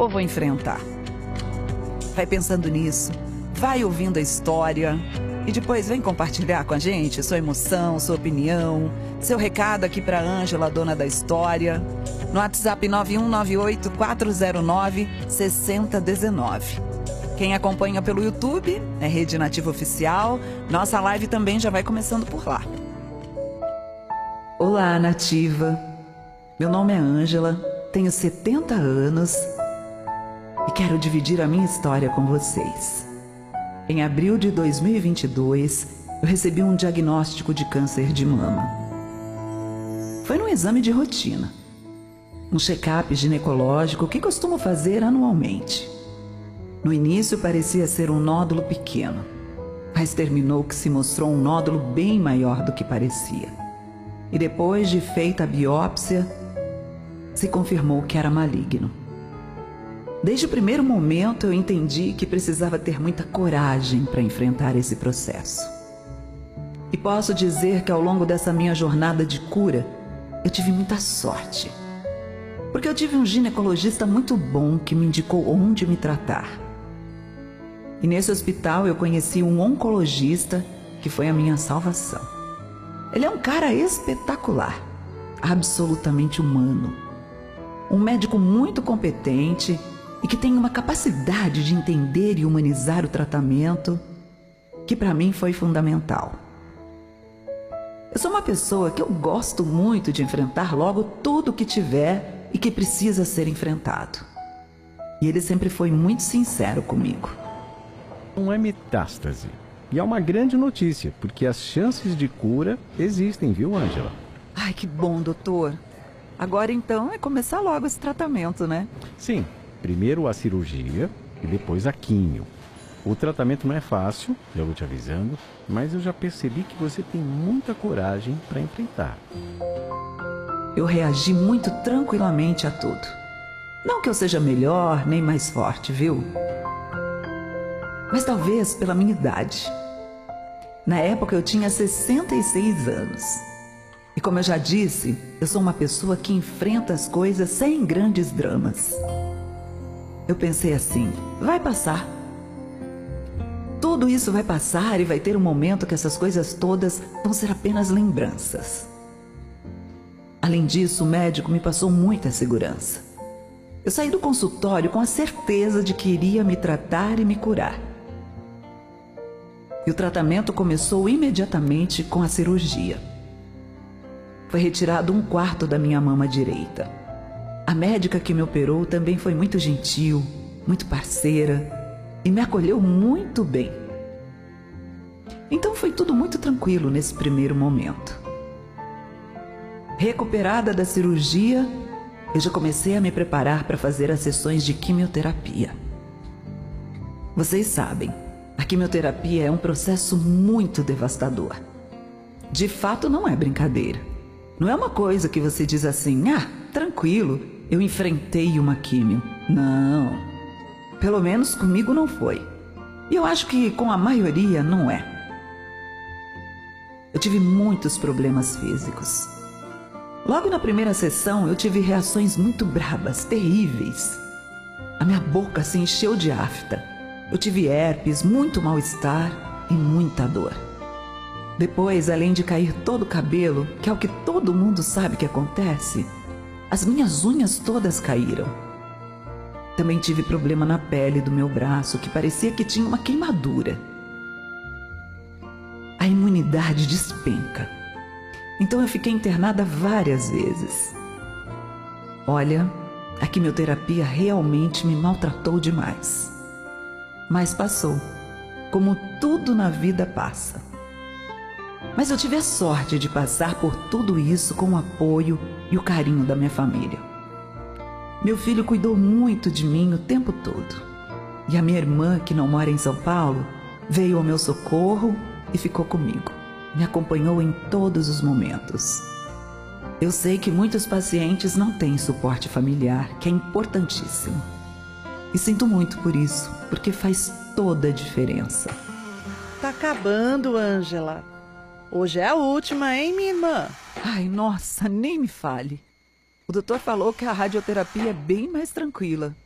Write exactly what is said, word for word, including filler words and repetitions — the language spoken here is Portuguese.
ou vou enfrentar? Vai pensando nisso, vai ouvindo a história e depois vem compartilhar com a gente sua emoção, sua opinião, seu recado aqui para Ângela, dona da história, no WhatsApp nove um nove oito, quatro zero nove, seis zero um nove. Quem acompanha pelo YouTube é Rede Nativa Oficial. Nossa live também já vai começando por lá. Olá, Nativa. Meu nome é Ângela, tenho setenta anos e quero dividir a minha história com vocês. Em abril de dois mil e vinte e dois, eu recebi um diagnóstico de câncer de mama. Foi num exame de rotina, um check-up ginecológico que costumo fazer anualmente. No início parecia ser um nódulo pequeno, mas terminou que se mostrou um nódulo bem maior do que parecia. E depois de feita a biópsia, se confirmou que era maligno. Desde o primeiro momento eu entendi que precisava ter muita coragem para enfrentar esse processo. E posso dizer que ao longo dessa minha jornada de cura, eu tive muita sorte. Porque eu tive um ginecologista muito bom que me indicou onde me tratar. E nesse hospital eu conheci um oncologista que foi a minha salvação. Ele é um cara espetacular, absolutamente humano. Um médico muito competente e que tem uma capacidade de entender e humanizar o tratamento que para mim foi fundamental. Eu sou uma pessoa que eu gosto muito de enfrentar logo tudo que tiver e que precisa ser enfrentado. E ele sempre foi muito sincero comigo. Não é metástase. E é uma grande notícia, porque as chances de cura existem, viu, Ângela? Ai, que bom, doutor. Agora então é começar logo esse tratamento, né? Sim, primeiro a cirurgia e depois a químio. O tratamento não é fácil, já vou te avisando, mas eu já percebi que você tem muita coragem para enfrentar. Eu reagi muito tranquilamente a tudo. Não que eu seja melhor nem mais forte, viu? Mas talvez pela minha idade. Na época eu tinha sessenta e seis anos. E como eu já disse, eu sou uma pessoa que enfrenta as coisas sem grandes dramas. Eu pensei assim, vai passar. Tudo isso vai passar e vai ter um momento que essas coisas todas vão ser apenas lembranças. Além disso, o médico me passou muita segurança. Eu saí do consultório com a certeza de que iria me tratar e me curar. E o tratamento começou imediatamente com a cirurgia. Foi retirado um quarto da minha mama direita. A médica que me operou também foi muito gentil, muito parceira e me acolheu muito bem. Então foi tudo muito tranquilo nesse primeiro momento. Recuperada da cirurgia, eu já comecei a me preparar para fazer as sessões de quimioterapia. Vocês sabem, a quimioterapia é um processo muito devastador. De fato, não é brincadeira. Não é uma coisa que você diz assim, ah, tranquilo, eu enfrentei uma químio. Não, pelo menos comigo não foi. E eu acho que com a maioria não é. Eu tive muitos problemas físicos. Logo na primeira sessão, eu tive reações muito brabas, terríveis. A minha boca se encheu de afta. Eu tive herpes, muito mal-estar e muita dor. Depois, além de cair todo o cabelo, que é o que todo mundo sabe que acontece, as minhas unhas todas caíram. Também tive problema na pele do meu braço, que parecia que tinha uma queimadura. A imunidade despenca. Então eu fiquei internada várias vezes. Olha, a quimioterapia realmente me maltratou demais. Mas passou, como tudo na vida passa. Mas eu tive a sorte de passar por tudo isso com o apoio e o carinho da minha família. Meu filho cuidou muito de mim o tempo todo. E a minha irmã, que não mora em São Paulo, veio ao meu socorro e ficou comigo. Me acompanhou em todos os momentos. Eu sei que muitos pacientes não têm suporte familiar, que é importantíssimo. E sinto muito por isso, porque faz toda a diferença. Tá acabando, Ângela. Hoje é a última, hein, minha irmã? Ai, nossa, nem me fale. O doutor falou que a radioterapia é bem mais tranquila.